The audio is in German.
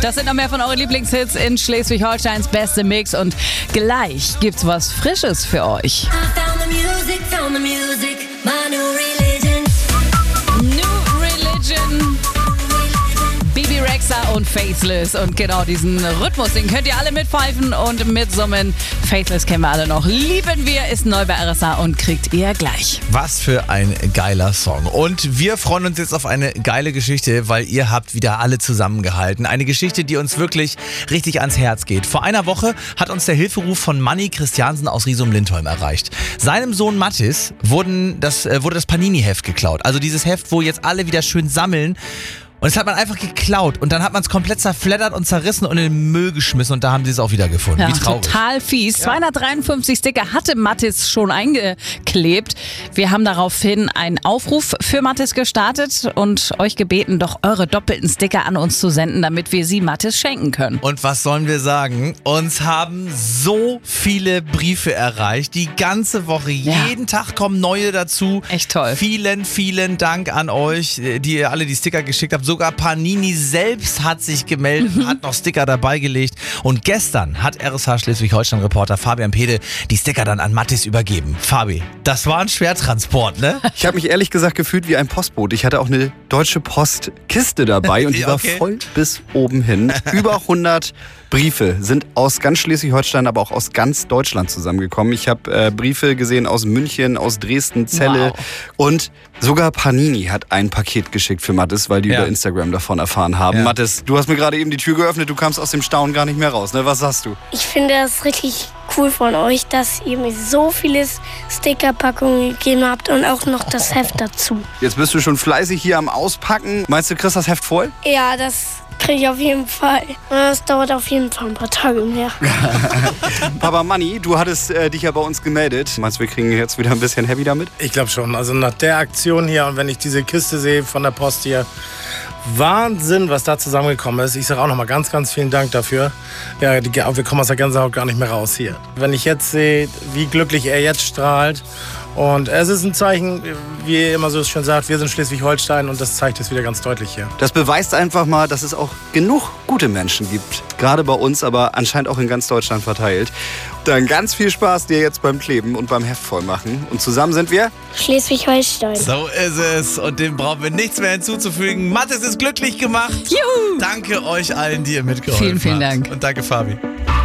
Das sind noch mehr von euren Lieblingshits in Schleswig-Holsteins beste Mix. Und gleich gibt's was Frisches für euch. New Religion. Bibi Rexha und Faithless. Und genau diesen Rhythmus, den könnt ihr alle mitpfeifen und mitsummen. Faithless kennen wir alle noch. Lieben wir ist neu bei RSA und kriegt ihr gleich. Was für ein geiler Song. Und wir freuen uns jetzt auf eine geile Geschichte, weil ihr habt wieder alle zusammengehalten. Eine Geschichte, die uns wirklich richtig ans Herz geht. Vor einer Woche hat uns der Hilferuf von Manni Christiansen aus Riesum-Lindholm erreicht. Seinem Sohn Mathis wurde das Panini-Heft geklaut. Also dieses Heft, wo jetzt alle wieder schön sammeln. Und das hat man einfach geklaut und dann hat man es komplett zerfleddert und zerrissen und in den Müll geschmissen und da haben sie es auch wieder gefunden. Ja, wie traurig. Total fies. 253 Sticker hatte Mathis schon eingeklebt. Wir haben daraufhin einen Aufruf für Mathis gestartet und euch gebeten, doch eure doppelten Sticker an uns zu senden, damit wir sie Mathis schenken können. Und was sollen wir sagen? Uns haben so viele Briefe erreicht. Die ganze Woche, jeden Tag kommen neue dazu. Echt toll. Vielen, vielen Dank an euch, die ihr alle die Sticker geschickt habt. Sogar Panini selbst hat sich gemeldet, hat noch Sticker dabei gelegt. Und gestern hat RSH Schleswig-Holstein-Reporter Fabian Pede die Sticker dann an Mathis übergeben. Fabi, das war ein Schwertransport, ne? Ich habe mich ehrlich gesagt gefühlt wie ein Postbote. Ich hatte auch eine Deutsche Post-Kiste dabei und die war voll bis oben hin. Über 100 Briefe sind aus ganz Schleswig-Holstein, aber auch aus ganz Deutschland zusammengekommen. Ich habe Briefe gesehen aus München, aus Dresden, Celle und sogar Panini hat ein Paket geschickt für Mathis, weil die über Instagram davon erfahren haben. Ja. Mathis, du hast mir gerade eben die Tür geöffnet, du kamst aus dem Staunen gar nicht mehr raus, ne? Was sagst du? Ich finde das richtig cool von euch, dass ihr mir so viele Stickerpackungen gegeben habt und auch noch das Heft dazu. Jetzt bist du schon fleißig hier am Auspacken. Meinst du, kriegst das Heft voll? Ja, das kriege ich auf jeden Fall. Das dauert auf jeden Fall ein paar Tage mehr. Papa Manni, du hattest dich ja bei uns gemeldet. Meinst du, wir kriegen jetzt wieder ein bisschen happy damit? Ich glaube schon. Also nach der Aktion hier und wenn ich diese Kiste sehe von der Post hier, Wahnsinn, was da zusammengekommen ist. Ich sage auch nochmal ganz, ganz vielen Dank dafür. Ja, wir kommen aus der Gänsehaut gar nicht mehr raus hier. Wenn ich jetzt sehe, wie glücklich er jetzt strahlt. Und es ist ein Zeichen, wie ihr immer so schön sagt, wir sind Schleswig-Holstein und das zeigt es wieder ganz deutlich hier. Das beweist einfach mal, dass es auch genug gute Menschen gibt. Gerade bei uns, aber anscheinend auch in ganz Deutschland verteilt. Dann ganz viel Spaß dir jetzt beim Kleben und beim Heft vollmachen. Und zusammen sind wir Schleswig-Holstein. So ist es. Und dem brauchen wir nichts mehr hinzuzufügen. Mathis ist glücklich gemacht. Juhu! Danke euch allen, die ihr mitgeholfen habt. Vielen Dank. Und danke, Fabi.